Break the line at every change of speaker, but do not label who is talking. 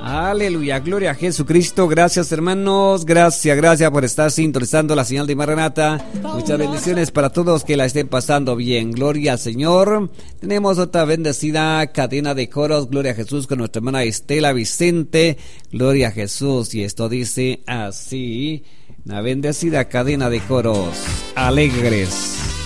Aleluya, gloria a Jesucristo. Gracias, hermanos, gracias por estar sintonizando la señal de Maranata. Muchas bendiciones para todos, que la estén pasando bien. Gloria al Señor. Tenemos otra bendecida cadena de coros, gloria a Jesús, con nuestra hermana Estela Vicente. Gloria a Jesús. Y esto dice así: una bendecida cadena de coros alegres.